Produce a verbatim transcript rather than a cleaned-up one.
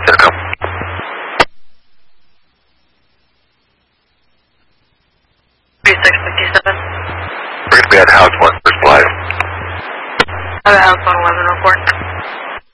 Intercom. thirty-six fifty-seven. We're going to be at House one, first live. Other House one eleven report.